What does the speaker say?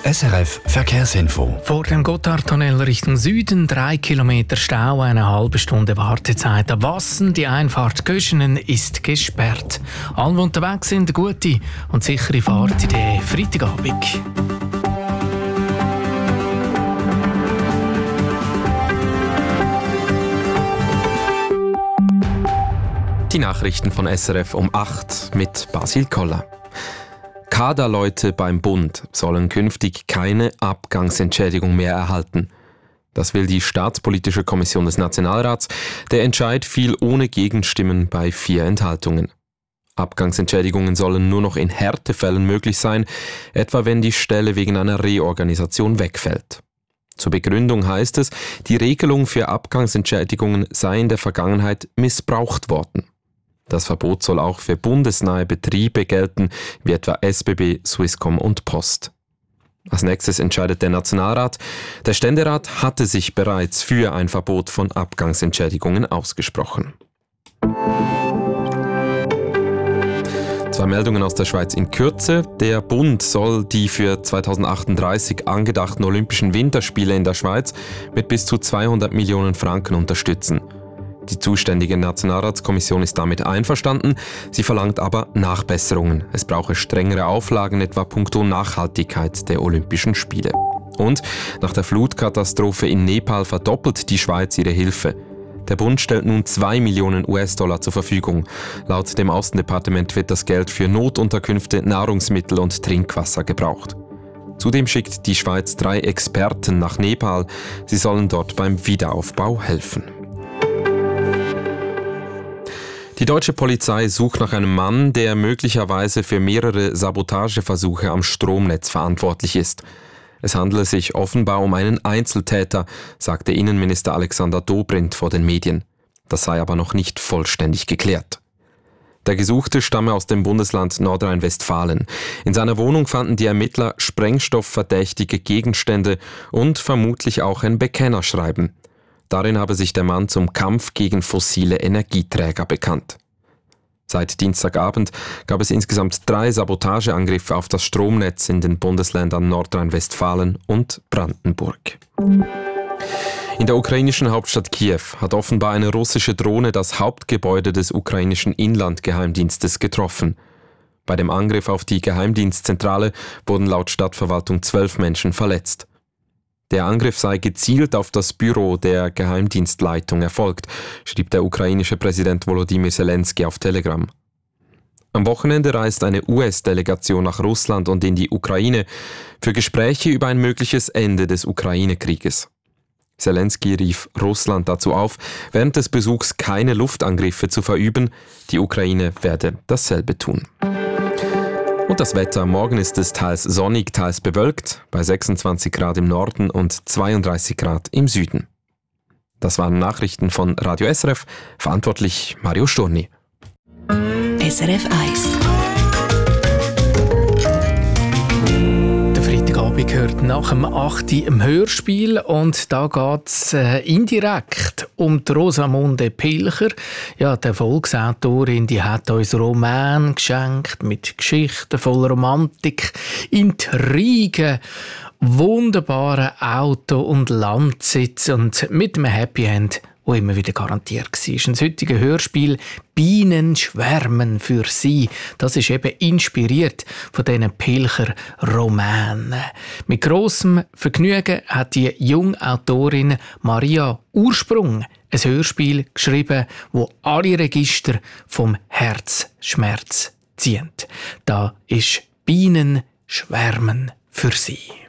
SRF Verkehrsinfo. Vor dem Gotthardtunnel Richtung Süden 3 Kilometer Stau, eine halbe Stunde Wartezeit. Ab Wassen, die Einfahrt Göschenen ist gesperrt. Alle, die unterwegs sind, eine gute und sichere Fahrt in den Freitagabend. Die Nachrichten von SRF um 8 mit Basil Koller. Kaderleute beim Bund sollen künftig keine Abgangsentschädigung mehr erhalten. Das will die Staatspolitische Kommission des Nationalrats. Der Entscheid fiel ohne Gegenstimmen bei 4 Enthaltungen. Abgangsentschädigungen sollen nur noch in Härtefällen möglich sein, etwa wenn die Stelle wegen einer Reorganisation wegfällt. Zur Begründung heißt es, die Regelung für Abgangsentschädigungen sei in der Vergangenheit missbraucht worden. Das Verbot soll auch für bundesnahe Betriebe gelten, wie etwa SBB, Swisscom und Post. Als nächstes entscheidet der Nationalrat. Der Ständerat hatte sich bereits für ein Verbot von Abgangsentschädigungen ausgesprochen. 2 Meldungen aus der Schweiz in Kürze. Der Bund soll die für 2038 angedachten Olympischen Winterspiele in der Schweiz mit bis zu 200 Millionen Franken unterstützen. Die zuständige Nationalratskommission ist damit einverstanden, sie verlangt aber Nachbesserungen. Es brauche strengere Auflagen, etwa puncto Nachhaltigkeit der Olympischen Spiele. Und nach der Flutkatastrophe in Nepal verdoppelt die Schweiz ihre Hilfe. Der Bund stellt nun 2 Millionen US-Dollar zur Verfügung. Laut dem Außendepartement wird das Geld für Notunterkünfte, Nahrungsmittel und Trinkwasser gebraucht. Zudem schickt die Schweiz 3 Experten nach Nepal. Sie sollen dort beim Wiederaufbau helfen. Die deutsche Polizei sucht nach einem Mann, der möglicherweise für mehrere Sabotageversuche am Stromnetz verantwortlich ist. Es handele sich offenbar um einen Einzeltäter, sagte Innenminister Alexander Dobrindt vor den Medien. Das sei aber noch nicht vollständig geklärt. Der Gesuchte stamme aus dem Bundesland Nordrhein-Westfalen. In seiner Wohnung fanden die Ermittler sprengstoffverdächtige Gegenstände und vermutlich auch ein Bekennerschreiben. Darin habe sich der Mann zum Kampf gegen fossile Energieträger bekannt. Seit Dienstagabend gab es insgesamt 3 Sabotageangriffe auf das Stromnetz in den Bundesländern Nordrhein-Westfalen und Brandenburg. In der ukrainischen Hauptstadt Kiew hat offenbar eine russische Drohne das Hauptgebäude des ukrainischen Inlandgeheimdienstes getroffen. Bei dem Angriff auf die Geheimdienstzentrale wurden laut Stadtverwaltung 12 Menschen verletzt. Der Angriff sei gezielt auf das Büro der Geheimdienstleitung erfolgt, schrieb der ukrainische Präsident Volodymyr Zelensky auf Telegram. Am Wochenende reist eine US-Delegation nach Russland und in die Ukraine für Gespräche über ein mögliches Ende des Ukraine-Krieges. Zelensky rief Russland dazu auf, während des Besuchs keine Luftangriffe zu verüben. Die Ukraine werde dasselbe tun. Und das Wetter. Morgen ist es teils sonnig, teils bewölkt, bei 26 Grad im Norden und 32 Grad im Süden. Das waren Nachrichten von Radio SRF, verantwortlich Mario Storni. SRF 1. Freitagabend gehört nach dem 8. im Hörspiel und da geht es indirekt um die Rosamunde Pilcher. Ja, die Erfolgsautorin, die hat uns Roman geschenkt mit Geschichten voller Romantik, Intrigen, wunderbaren Auto- und Landsitz und mit einem Happy End, wo immer wieder garantiert war. Das heutige Hörspiel «Bienen schwärmen für sie», das ist eben inspiriert von diesen Pilcher-Romanen. Mit grossem Vergnügen hat die junge Autorin Maria Ursprung ein Hörspiel geschrieben, wo alle Register vom Herzschmerz ziehen. Da ist «Bienen schwärmen für sie».